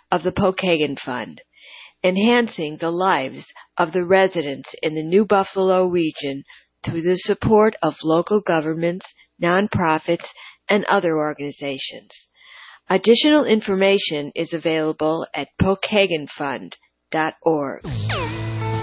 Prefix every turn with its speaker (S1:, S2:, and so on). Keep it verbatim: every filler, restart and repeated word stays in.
S1: of the Pokagon Fund, enhancing the lives of the residents in the New Buffalo region through the support of local governments, nonprofits, and other organizations. Additional information is available at pokagon fund dot org.